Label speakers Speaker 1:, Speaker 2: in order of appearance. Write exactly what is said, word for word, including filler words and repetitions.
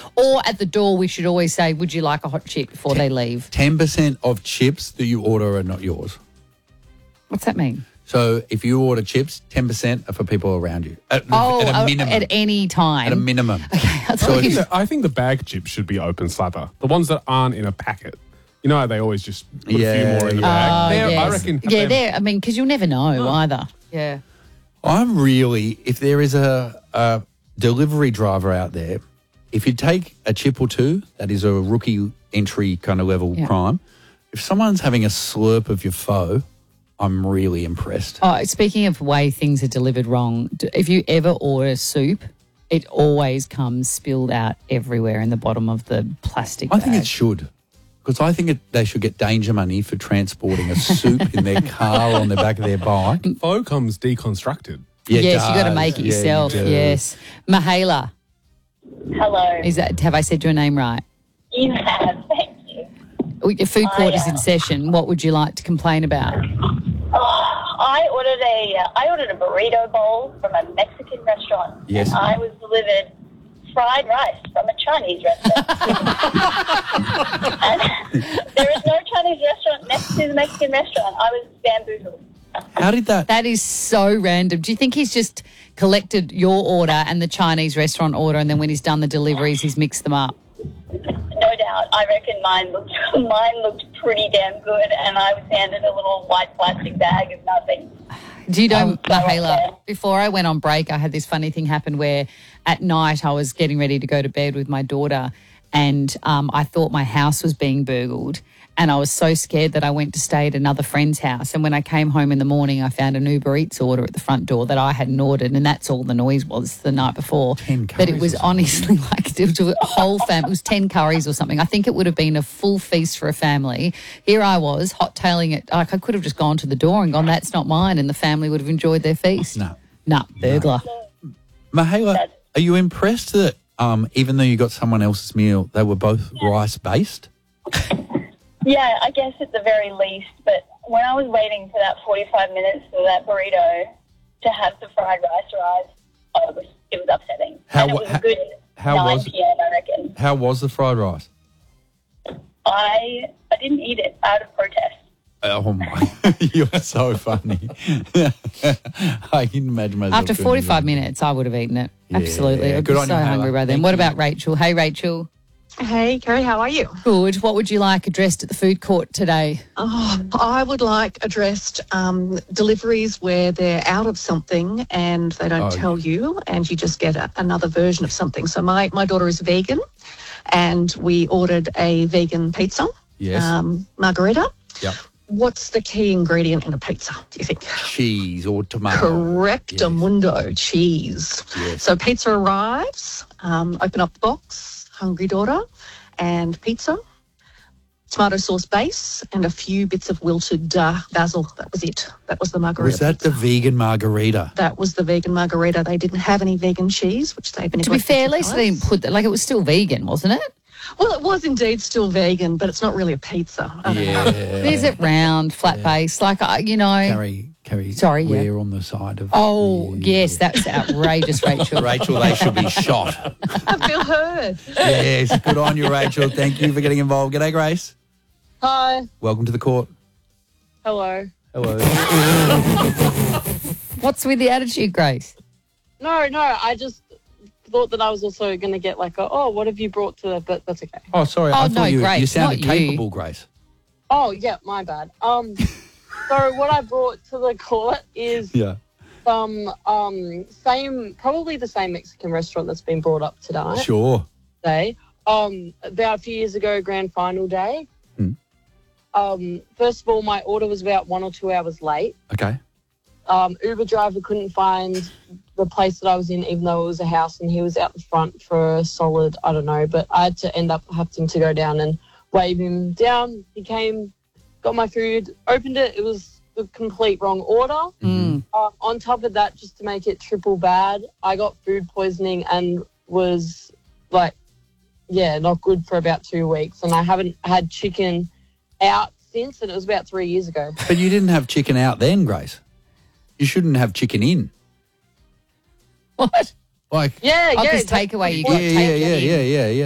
Speaker 1: Or at the door, we should always say, would you like a hot chip before they leave?
Speaker 2: ten percent of chips that you order are not yours.
Speaker 1: What's that mean?
Speaker 2: So if you order chips, ten percent are for people around you. At,
Speaker 1: Oh,
Speaker 2: at a
Speaker 1: uh,
Speaker 2: minimum.
Speaker 1: at any time.
Speaker 2: At a minimum.
Speaker 1: Okay, that's
Speaker 2: So
Speaker 1: what
Speaker 3: I think,
Speaker 1: you-
Speaker 3: the, I think the bag chips should be open slather. The ones that aren't in a packet. You know how they always just put
Speaker 2: Yeah,
Speaker 3: a few more in the
Speaker 2: yeah.
Speaker 3: bag?
Speaker 1: Oh,
Speaker 3: They're- I
Speaker 1: yes.
Speaker 3: reckon.
Speaker 1: Yeah,
Speaker 3: they're-
Speaker 1: there. I mean, because you'll never know either. Yeah.
Speaker 2: I'm really, if there is a, a delivery driver out there, if you take a chip or two, that is a rookie entry kind of level
Speaker 1: Yeah.
Speaker 2: crime. If someone's having a slurp of your foe, I'm really impressed.
Speaker 1: Oh, speaking of way things are delivered wrong, d- if you ever order soup, it always comes spilled out everywhere in the bottom of the plastic
Speaker 2: I think
Speaker 1: bag.
Speaker 2: it should. Because I think it, they should get danger money for transporting a soup in their car or on the back of their bike.
Speaker 3: Faux comes deconstructed.
Speaker 2: Yeah, it
Speaker 1: yes, you got to
Speaker 2: does.
Speaker 1: make it
Speaker 2: Yeah, you
Speaker 1: yourself.
Speaker 2: do.
Speaker 1: Yes. Mahala,
Speaker 4: Hello.
Speaker 1: is that, have I said your name right?
Speaker 4: You have. Thank you.
Speaker 1: Oh, your food court
Speaker 4: I,
Speaker 1: is in
Speaker 4: uh,
Speaker 1: session. What would you like to complain about?
Speaker 4: Oh, I ordered a uh, I ordered a burrito bowl from a Mexican restaurant.
Speaker 2: Yes.
Speaker 4: And I was delivered fried rice from a Chinese restaurant. And there is no Chinese restaurant next to the Mexican restaurant. I was bamboozled.
Speaker 2: How did that?
Speaker 1: That is so random. Do you think he's just collected your order and the Chinese restaurant order, and then when he's done the deliveries, he's mixed them up?
Speaker 4: No doubt. I reckon mine looked mine looked pretty damn good, and I was handed a little white plastic bag of nothing.
Speaker 1: Do you know,
Speaker 4: Um,
Speaker 1: Mahala,
Speaker 4: okay.
Speaker 1: before I went on break, I had this funny thing happen where at night I was getting ready to go to bed with my daughter, and um, I thought my house was being burgled, and I was so scared that I went to stay at another friend's house. And when I came home in the morning, I found an Uber Eats order at the front door that I hadn't ordered, and that's all the noise was the night before.
Speaker 2: Ten
Speaker 1: But it
Speaker 2: curries
Speaker 1: was
Speaker 2: or something.
Speaker 1: honestly like it was a whole family. It was ten curries or something. I think it would have been a full feast for a family. Here I was, hot tailing it. Like I could have just gone to the door and gone, "That's not mine," and the family would have enjoyed their feast.
Speaker 2: No.
Speaker 1: no, burglar.
Speaker 2: Mahala, are you impressed that um, even though you got someone else's meal, they were both rice-based?
Speaker 4: Yeah, I guess at the very least. But when I was waiting for that forty-five minutes for that burrito to have the fried rice arrive, oh, it was it was upsetting.
Speaker 2: How
Speaker 4: and it
Speaker 2: wa-
Speaker 4: was
Speaker 2: how-
Speaker 4: a good
Speaker 2: how
Speaker 4: nine
Speaker 2: was-
Speaker 4: p.m. I reckon.
Speaker 2: How was the fried rice?
Speaker 4: I I didn't eat it out of protest.
Speaker 2: Oh, my. You're so funny. I can imagine myself.
Speaker 1: After
Speaker 2: doing
Speaker 1: forty-five
Speaker 2: that.
Speaker 1: minutes, I would have eaten it.
Speaker 2: Yeah,
Speaker 1: Absolutely. I'd
Speaker 2: good
Speaker 1: be
Speaker 2: on
Speaker 1: so
Speaker 2: you, Hala.
Speaker 1: hungry by then.
Speaker 2: Thank
Speaker 1: What
Speaker 2: you.
Speaker 1: about Rachel? Hey, Rachel.
Speaker 5: Hey, Kerry, how are you?
Speaker 1: Good. What would you like addressed at the food court today?
Speaker 5: Oh, I would like addressed um, deliveries where they're out of something and they don't
Speaker 2: Oh.
Speaker 5: tell you, and you just get a, another version of something. So my, my daughter is vegan, and we ordered a vegan pizza,
Speaker 2: Yes.
Speaker 5: um, margarita.
Speaker 2: Yep.
Speaker 5: What's the key ingredient in a pizza, do you think?
Speaker 2: Cheese or tomato.
Speaker 5: Correctamundo, cheese.
Speaker 2: Yes.
Speaker 5: So pizza arrives, um, open up the box, hungry daughter, and pizza, tomato sauce base, and a few bits of wilted uh, basil. That was it. That was the margarita.
Speaker 2: Was that the
Speaker 5: pizza.
Speaker 2: vegan margarita?
Speaker 5: That was the vegan margarita. They didn't have any vegan cheese, which they've been
Speaker 1: To be
Speaker 5: neglected
Speaker 1: fair, at least
Speaker 5: tell
Speaker 1: they
Speaker 5: us.
Speaker 1: didn't put that. Like it was still vegan, wasn't it?
Speaker 5: Well, it was indeed still vegan, but it's not really a pizza. I don't know.
Speaker 1: Is it round, flat base? Like, uh, you know.
Speaker 2: Carrie, Carrie,
Speaker 1: Sorry, yeah.
Speaker 2: we're on the side of...
Speaker 1: Oh,
Speaker 2: Yeah.
Speaker 1: yes, that's outrageous, Rachel.
Speaker 2: Rachel, they should be shot.
Speaker 5: I feel heard.
Speaker 2: Yes, good on you, Rachel. Thank you for getting involved. G'day, Grace.
Speaker 6: Hi.
Speaker 2: Welcome to the court.
Speaker 6: Hello.
Speaker 2: Hello.
Speaker 1: What's with the attitude, Grace?
Speaker 6: No, no, I just thought that I was also going to get like a, oh, what have you brought to the, but that's okay.
Speaker 2: Oh, sorry.
Speaker 1: Oh,
Speaker 2: I thought
Speaker 1: no,
Speaker 2: you,
Speaker 1: Grace,
Speaker 2: you sounded
Speaker 1: not you.
Speaker 2: capable, Grace.
Speaker 6: Oh, yeah, my bad. Um, so what I brought to the court is
Speaker 2: Yeah.
Speaker 6: some um same, probably the same Mexican restaurant that's been brought up tonight.
Speaker 2: Sure.
Speaker 6: Day. Um, about a few years ago, grand final day.
Speaker 2: Hmm.
Speaker 6: Um, first of all, my order was about one or two hours late.
Speaker 2: Okay.
Speaker 6: Um, Uber driver couldn't find the place that I was in, even though it was a house, and he was out the front for a solid, I don't know, but I had to end up having to go down and wave him down. He came, got my food, opened it. It was the complete wrong order.
Speaker 1: Mm.
Speaker 6: Uh, on top of that, just to make it triple bad, I got food poisoning and was like, yeah, not good for about two weeks. And I haven't had chicken out since, and it was about three years ago.
Speaker 2: But you didn't have chicken out then, Grace. You shouldn't have chicken in.
Speaker 1: What?
Speaker 2: Like,
Speaker 6: Yeah,
Speaker 1: Oh,
Speaker 6: yeah.
Speaker 1: because
Speaker 6: that's-
Speaker 1: takeaway, you
Speaker 2: yeah,
Speaker 1: got
Speaker 2: yeah,
Speaker 1: takeaway.
Speaker 2: yeah, yeah, yeah, yeah.